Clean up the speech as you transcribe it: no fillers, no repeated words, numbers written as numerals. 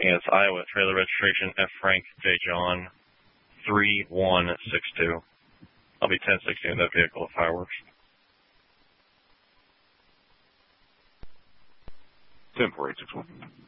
And it's Iowa trailer registration F. Frank J. John 3162. I'll be 1060 in that vehicle if fireworks. 10-4861.